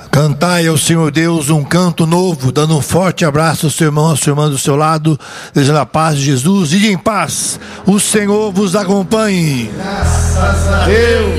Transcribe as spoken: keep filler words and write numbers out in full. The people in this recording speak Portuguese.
Cantai ao Senhor Deus um canto novo, dando um forte abraço ao seu irmão, à sua irmã do seu lado, desejando a paz de Jesus. E em paz, o Senhor vos acompanhe. Graças a Deus.